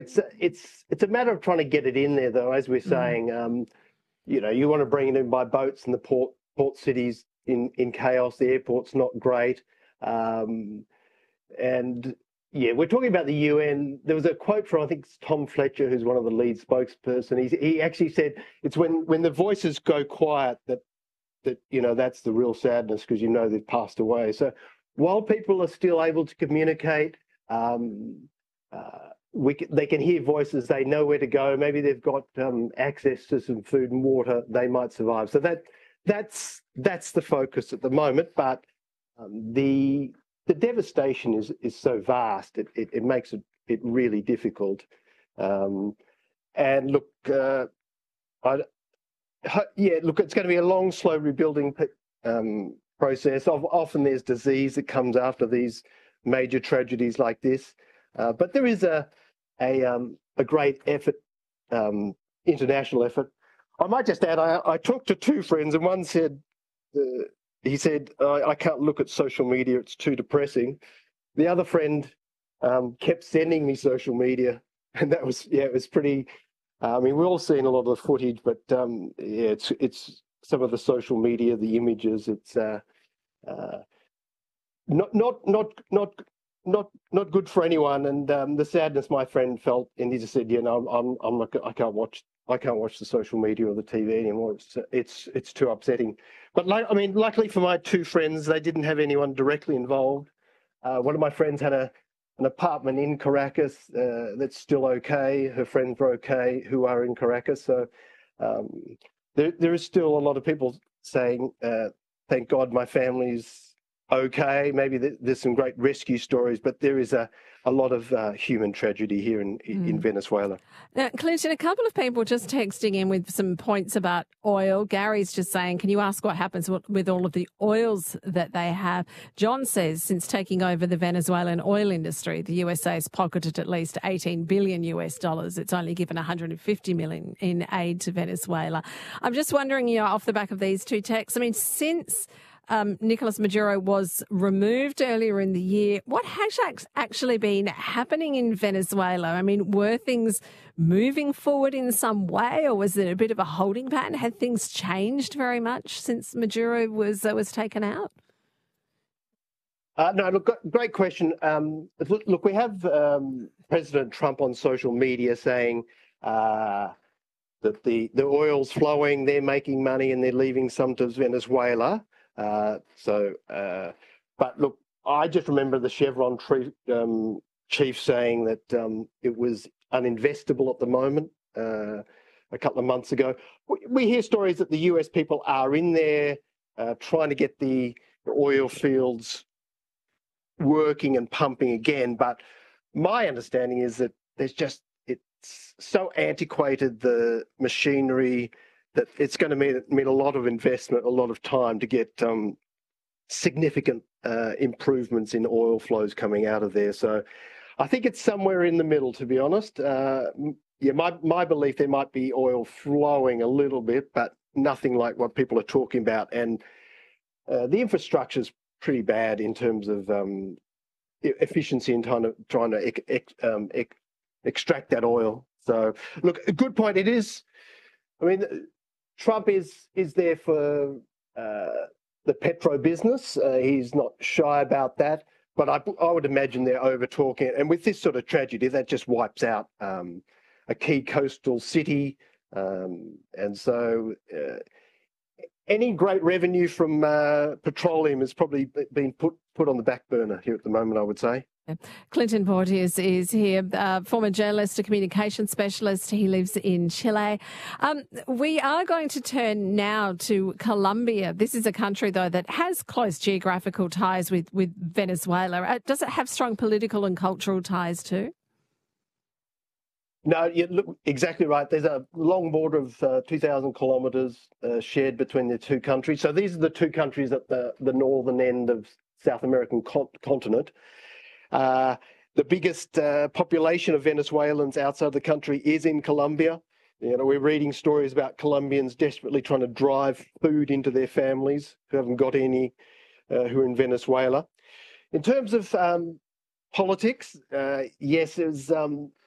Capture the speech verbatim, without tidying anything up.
It's a, it's it's a matter of trying to get it in there, though. As we're saying, mm. um, you know, you want to bring it in by boats, and the port port cities in in chaos. The airport's not great, um, and yeah, we're talking about the U N. There was a quote from, I think it's Tom Fletcher, who's one of the lead spokesperson. He he actually said it's when when the voices go quiet that that you know that's the real sadness, because you know they've passed away. So while people are still able to communicate, um, uh, we can, they can hear voices. They know where to go. Maybe they've got um, access to some food and water. They might survive. So that that's that's the focus at the moment. But um, the the devastation is is so vast. It it, it makes it it really difficult. Um, and look, uh, I, yeah, look, it's going to be a long, slow rebuilding um, process. Often there's disease that comes after these major tragedies like this. Uh, but there is a a, um, a great effort, um, international effort. I might just add, I, I talked to two friends, and one said, uh, he said, I, I can't look at social media, it's too depressing. The other friend um, kept sending me social media, and that was, yeah, it was pretty, uh, I mean, we're all seeing a lot of the footage, but um, yeah, it's, it's some of the social media, the images, it's uh, uh, not, not, not, not, not, not good for anyone. And um, the sadness my friend felt, and he just said, you know, I'm, I'm not, I can't watch, I can't watch the social media or the T V anymore. It's, it's, it's too upsetting. But like, I mean, luckily for my two friends, they didn't have anyone directly involved. Uh, one of my friends had a, an apartment in Caracas uh, that's still okay. Her friends are okay who are in Caracas. So um, there, there is still a lot of people saying, uh, thank God my family's okay. Maybe there's some great rescue stories, but there is a, a lot of uh, human tragedy here in, mm. in Venezuela. Now, Clinton, a couple of people just texting in with some points about oil. Gary's just saying, can you ask what happens with all of the oils that they have? John says, since taking over the Venezuelan oil industry, the U S A has pocketed at least eighteen billion U S dollars. It's only given one hundred fifty million in aid to Venezuela. I'm just wondering, you know, off the back of these two texts, I mean, since Um, Nicolas Maduro was removed earlier in the year, what has actually been happening in Venezuela? I mean, were things moving forward in some way, or was it a bit of a holding pattern? Had things changed very much since Maduro was uh, was taken out? Uh, no, look, great question. Um, look, we have um, President Trump on social media saying uh, that the, the oil's flowing, they're making money, and they're leaving some to Venezuela. Uh, so, uh, but look, I just remember the Chevron chief, um, chief saying that um, it was uninvestable at the moment uh, a couple of months ago. We, we hear stories that the U S people are in there uh, trying to get the oil fields working and pumping again. But my understanding is that there's just, it's so antiquated, the machinery, that it's going to mean, mean a lot of investment, a lot of time to get um, significant uh, improvements in oil flows coming out of there. So I think it's somewhere in the middle, to be honest. Uh, yeah, my, my belief, there might be oil flowing a little bit, but nothing like what people are talking about. And uh, the infrastructure is pretty bad in terms of um, efficiency in trying to, trying to ex, ex, um, ex, extract that oil. So, look, a good point. It is, I mean, Trump is is there for uh, the petro business. Uh, he's not shy about that. But I, I would imagine they're over talking it. And with this sort of tragedy, that just wipes out um, a key coastal city. Um, and so uh, any great revenue from uh, petroleum has probably been put, put on the back burner here at the moment, I would say. Clinton Porteous is here, uh, former journalist, a communication specialist. He lives in Chile. Um, we are going to turn now to Colombia. This is a country, though, that has close geographical ties with, with Venezuela. Uh, does it have strong political and cultural ties too? No, you look exactly right. There's a long border of uh, two thousand kilometres uh, shared between the two countries. So these are the two countries at the, the northern end of South American con- continent. Uh, the biggest uh, population of Venezuelans outside the country is in Colombia. You know, we're reading stories about Colombians desperately trying to drive food into their families who haven't got any, uh, who are in Venezuela. In terms of um, politics, uh, yes, there's um,